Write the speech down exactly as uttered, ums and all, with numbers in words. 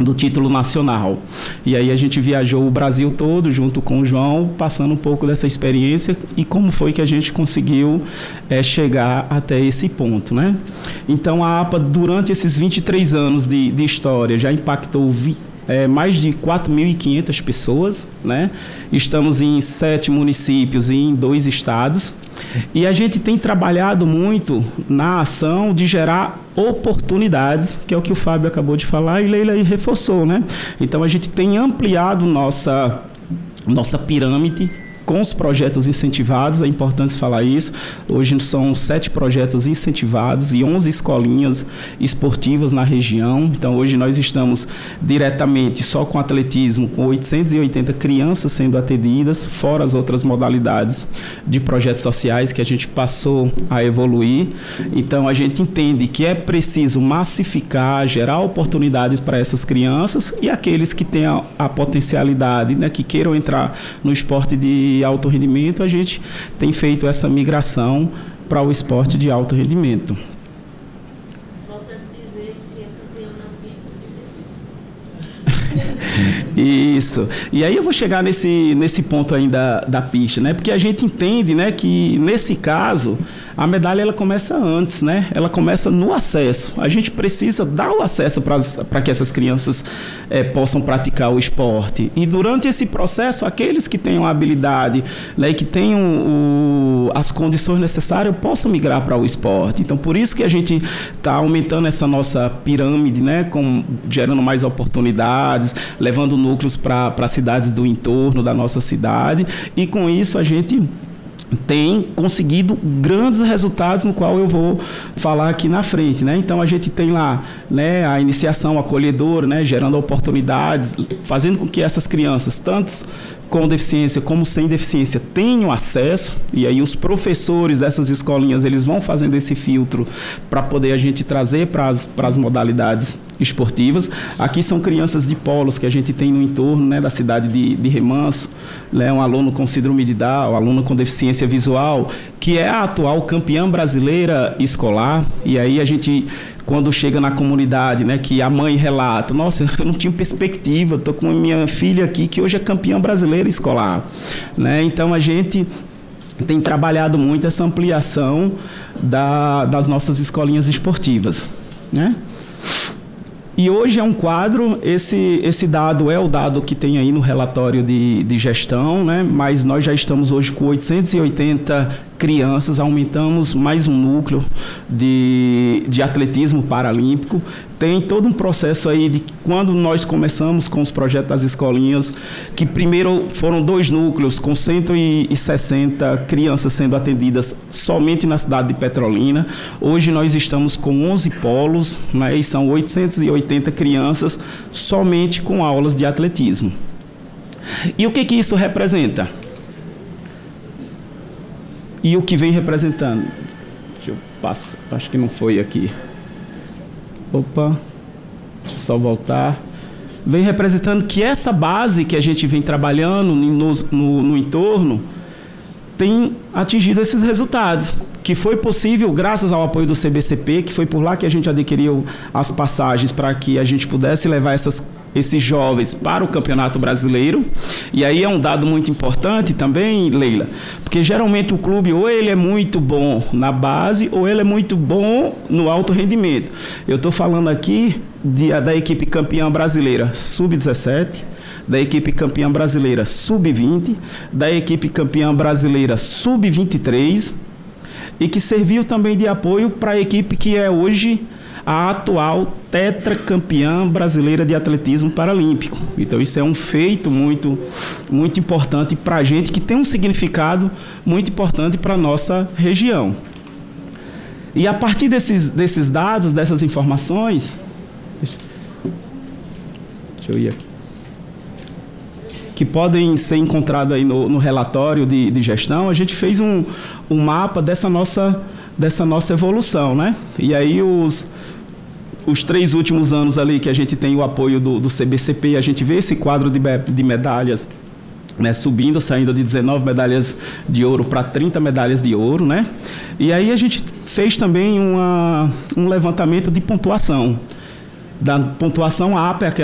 do título nacional. E aí a gente viajou o Brasil todo junto com o João, passando um pouco dessa experiência e como foi que a gente conseguiu é, chegar até esse ponto, né? Então a APA, durante esses vinte e três anos de, de história, já impactou vi, é, mais de quatro mil e quinhentas pessoas, né? Estamos em sete municípios e em dois estados. E a gente tem trabalhado muito na ação de gerar oportunidades, que é o que o Fábio acabou de falar e Leila aí reforçou, né? Então a gente tem ampliado nossa, nossa pirâmide com os projetos incentivados, é importante falar isso. Hoje são sete projetos incentivados e onze escolinhas esportivas na região. Então hoje nós estamos diretamente só com atletismo, com oitocentas e oitenta crianças sendo atendidas, fora as outras modalidades de projetos sociais que a gente passou a evoluir. Então a gente entende que é preciso massificar, gerar oportunidades para essas crianças e aqueles que têm a, a potencialidade, né, que queiram entrar no esporte de alto rendimento, a gente tem feito essa migração para o esporte de alto rendimento. Volta a dizer que é campeão nas pistas. Isso. E aí eu vou chegar nesse, nesse ponto ainda da, da pista, né? Porque a gente entende, né, que nesse caso a medalha ela começa antes, né? Ela começa no acesso. A gente precisa dar o acesso para que essas crianças é, possam praticar o esporte. E durante esse processo, aqueles que tenham a habilidade, né, e que tenham o, as condições necessárias possam migrar para o esporte. Então, por isso que a gente está aumentando essa nossa pirâmide, né, com, gerando mais oportunidades, levando núcleos para cidades do entorno da nossa cidade. E com isso a gente tem conseguido grandes resultados, no qual eu vou falar aqui na frente, né? Então a gente tem lá, né, a iniciação acolhedora, né, gerando oportunidades, fazendo com que essas crianças, tanto com deficiência como sem deficiência, tenham acesso, e aí os professores dessas escolinhas, eles vão fazendo esse filtro para poder a gente trazer para as modalidades esportivas. Aqui são crianças de polos que a gente tem no entorno, né, da cidade de, de Remanso, né, um aluno com síndrome de Down, um aluno com deficiência visual, que é a atual campeã brasileira escolar. E aí a gente, quando chega na comunidade, né, que a mãe relata, nossa, eu não tinha perspectiva, estou com a minha filha aqui que hoje é campeã brasileira escolar, né? Então a gente tem trabalhado muito essa ampliação da, das nossas escolinhas esportivas, né? E hoje é um quadro, esse, esse dado é o dado que tem aí no relatório de, de gestão, né? Mas nós já estamos hoje com oitocentas e oitenta crianças, aumentamos mais um núcleo de, de atletismo paralímpico. Tem todo um processo aí de quando nós começamos com os projetos das escolinhas, que primeiro foram dois núcleos com cento e sessenta crianças sendo atendidas somente na cidade de Petrolina. Hoje nós estamos com onze polos, né, e são oitocentas e oitenta crianças somente com aulas de atletismo. E o que que isso representa? E o que vem representando? Deixa eu passar, acho que não foi aqui. Opa, deixa eu só voltar. Vem representando que essa base que a gente vem trabalhando no, no, no entorno tem atingido esses resultados, que foi possível graças ao apoio do C B C P, que foi por lá que a gente adquiriu as passagens para que a gente pudesse levar essas, esses jovens para o Campeonato Brasileiro. E aí é um dado muito importante também, Leila, porque geralmente o clube ou ele é muito bom na base ou ele é muito bom no alto rendimento. Eu estou falando aqui de, da equipe campeã brasileira sub dezessete, da equipe campeã brasileira sub vinte, da equipe campeã brasileira sub vinte e três, e que serviu também de apoio para a equipe que é hoje a atual tetracampeã brasileira de atletismo paralímpico. Então isso é um feito muito, muito importante para a gente, que tem um significado muito importante para a nossa região. E a partir desses, desses dados, dessas informações, deixa, deixa eu ir aqui, que podem ser encontradas aí no, no relatório de, de gestão, a gente fez um, um mapa dessa nossa, dessa nossa evolução, né? E aí os, os três últimos anos ali que a gente tem o apoio do, do C B C P, a gente vê esse quadro de, de medalhas, né, subindo, saindo de dezenove medalhas de ouro para trinta medalhas de ouro, né? E aí a gente fez também uma, um levantamento de pontuação. Da pontuação A P A,